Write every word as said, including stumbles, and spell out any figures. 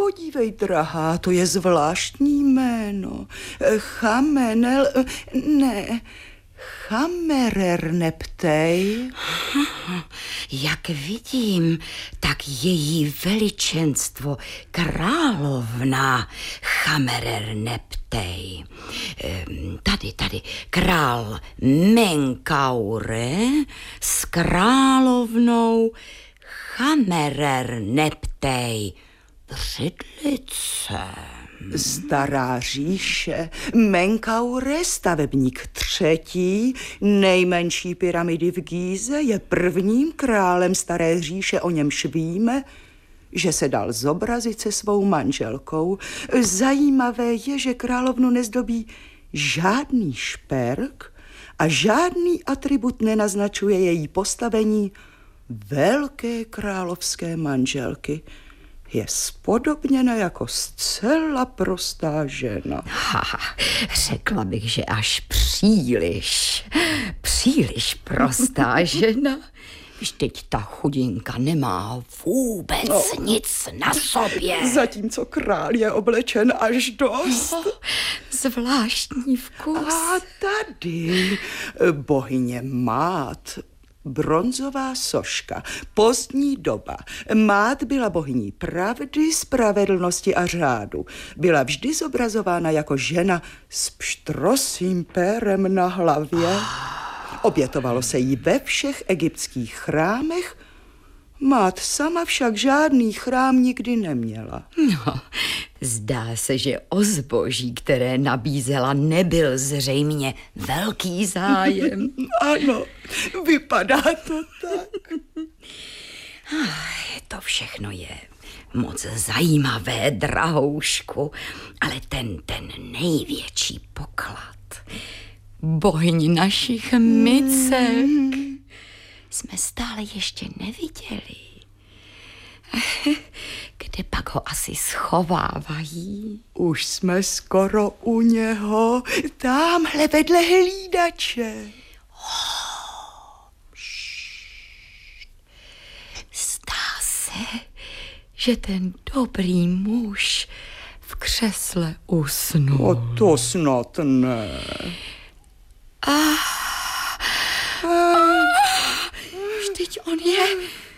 podívej, drahá, to je zvláštní jméno. Chamenel, ne, Chamererneptej. Jak vidím, tak její veličenstvo královna Chamererneptej. Tady, tady, král Menkaure s královnou Chamererneptej. Břidlice. Stará říše, Menkaure, stavebník třetí, nejmenší pyramidy v Gíze, je prvním králem staré říše, o němž víme, že se dal zobrazit se svou manželkou. Zajímavé je, že královnu nezdobí žádný šperk a žádný atribut nenaznačuje její postavení velké královské manželky. Je spodobněna jako zcela prostá žena. Ha, řekla bych, že až příliš, příliš prostá žena. Vždyť ta chudinka nemá vůbec no. nic na sobě. Zatímco král je oblečen až dost. Oh, zvláštní vkus. A tady bohyně Mát, bronzová soška, pozdní doba. Mát byla bohyní pravdy, spravedlnosti a řádu. Byla vždy zobrazována jako žena s pštrosím pérem na hlavě. Obětovalo se jí ve všech egyptských chrámech. Mát sama však žádný chrám nikdy neměla. No, zdá se, že o zboží, které nabízela, nebyl zřejmě velký zájem. Ano, vypadá to tak. To všechno je moc zajímavé, drahoušku, ale ten, ten největší poklad, bohyň našich micek, mm. jsme stále ještě neviděli. Kde pak ho asi schovávají? Už jsme skoro u něho, támhle vedle hlídače. Oh, zdá se, že ten dobrý muž v křesle usnul. O to snad ne. Ah, ah, vždyť on je